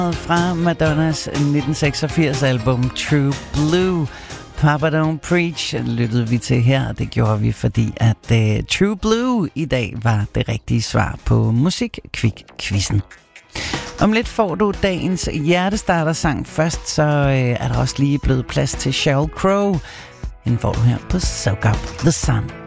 fra Madonnas 1986 album True Blue. Papa Don't Preach lyttede vi til her. Det gjorde vi, fordi at True Blue i dag var det rigtige svar på Musik-Kvik-quizzen. Om lidt får du dagens hjertestarter-sang. Først så er der også lige blevet plads til Sheryl Crow. Den får du her på Soak Up The Sun.